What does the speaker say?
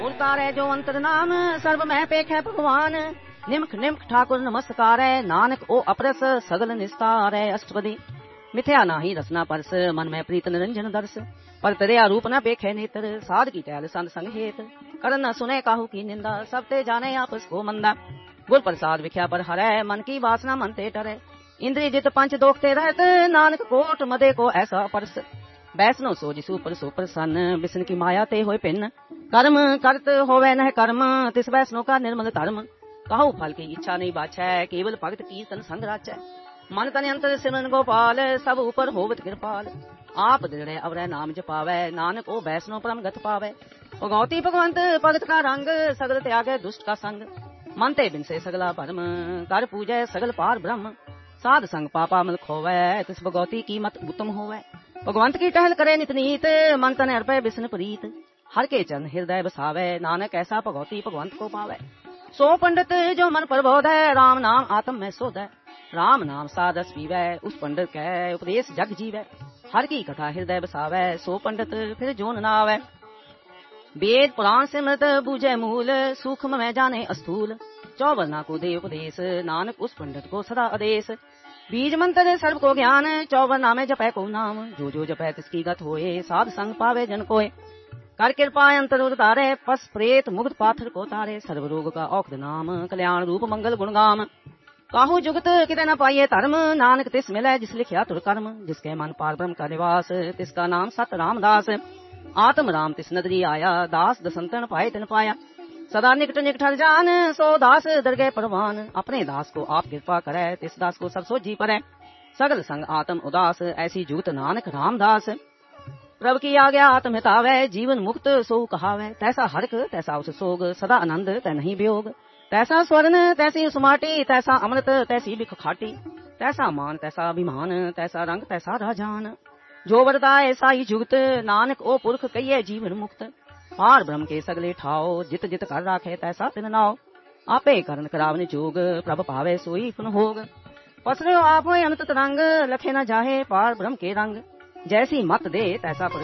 उतारे जो अंतर नाम सर्व में पेख है भगवान। निमख निमख ठाकुर नमस्कार है, नानक ओ अपरस सगल निस्तार है। अष्टपदी मिथ्या नाही रसना परस, मन में प्रीत निरंजन दर्श। पर तेरे रूप न पेखे नेत्र, साध की टहल संत संग हेत। कर न सुने काहू की निंदा, सब ते जाने आपस को मंदा। गुर प्रसाद विख्या पर हरै, मन की वासना मन ते टरै। इंद्रिय जित पंच दोखते रहत, नानक कोट मदे को ऐसा परस। बैसनो सो जिसु पर सो प्रसन्न, बिसन की माया ते होए भिन्न। कर्म करत होवे नह कर्म, तिस बैसनो का निर्मल धर्म। कहु फल की इच्छा नहीं बाछै, केवल भगत कीर्तन संग राचै। मन तन अंतर सिमरन गोपाल, सब ऊपर होवत कृपाल। आप दृढ़ अवरै नाम जपावै, नानक ओ बैसनो परम गत पावै। भगवती भगवंत भगत का रंग, सगल त्यागे दुष्ट का संग। मन ते बिन से सगला भरम, कर पूजै सगल पार ब्रह्म। साध संग पापा मल खोवै, तिस भगवती की मत उत्तम होवै। भगवंत की टहल करे नित नीत, मन तन अर्पै बिसन प्रीत। हर के चरण हृदय बसावै, नानक ऐसा भगवती भगवंत को पावै। सो पंडित जो मन प्रबोध है, राम नाम आत्म में शोध है। राम नाम सादस पीवै, उस पंडित कै उपदेश जग जीवै। हर की कथा हृदय बसावै, सो पंडित फिर जोन न आवै। वेद पुराण सिमरत बूझे मूल, सूक्ष्म में जाने अस्थूल। चौवर्णा को दे उपदेश, नानक उस पंडित को सदा आदेश। बीज मंत्र सर्व को ज्ञान, चौवर्णा में जपै को नाम। जो जपै तिसकी गत होए, साध संग पावे जन कोय। कर कृपा अंतर उतारे, पस प्रेत मुग्ध पाथर को तारे। सर्व रोग का औषध नाम, कल्याण रूप मंगल गुणगाम। काहू जुगत किते न पाइये धर्म, नानक तिस मिलै जिस लिखिया तुर कर्म। जिसके मन पार ब्रह्म का निवास, तिसका नाम सत रामदास। आत्म राम तिस नदरी आया, दास दसंतन पाए तिन पाया। सदा निकट निकट हर जान, सो दास दरगह परवान। अपने दास को आप कृपा करे, तिस दास को सब सोझी परै। सगल संग आत्म उदास, ऐसी जुगत नानक रामदास। प्रभु की आज्ञा आत्म हितावै, जीवन मुक्त सो कहावै। तैसा हरक तैसा उस सोग, सदा आनंद तै नहीं वियोग। तैसा स्वर्ण तैसी सुमाटी, तैसा अमृत तैसी बिख खाटी। तैसा मान तैसा अभिमान, तैसा रंग तैसा राजान। जो वरदाए साई जुगत, नानक ओ पुरख कहिए जीवन मुक्त। पार ब्रह्म के सगले ठाओ, जित जित कर राखे तैसा तिन नाओ। आपे करण करावन जोग, प्रभ पावे सोई पुन होग। पसरो आप अनंत तरंग, लखे न जाहे पार ब्रह्म के रंग। जैसी मत दे तैसा